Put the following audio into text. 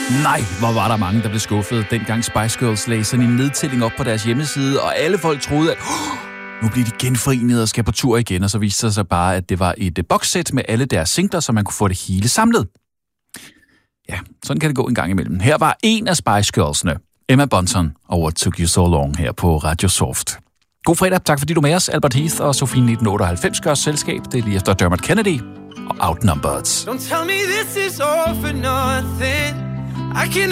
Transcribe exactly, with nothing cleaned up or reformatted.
Nej, hvor var der mange, der blev skuffet, dengang Spice Girls lagde sådan en nedtælling op på deres hjemmeside, og alle folk troede, at oh, nu bliver de genforenet og skal på tur igen, og så viste det sig bare, at det var et boxsæt med alle deres singler, så man kunne få det hele samlet. Ja, sådan kan det gå en gang imellem. Her var en af Spice Girls'ne, Emma Bunton, og What Took You So Long her på Radio Soft. God fredag, tak fordi du er med os. Albert Heath og Sofie nitten otteoghalvfems gør selskab. Det er lige efter Dermot Kennedy og Outnumbered. Don't tell me this is all for nothing. I can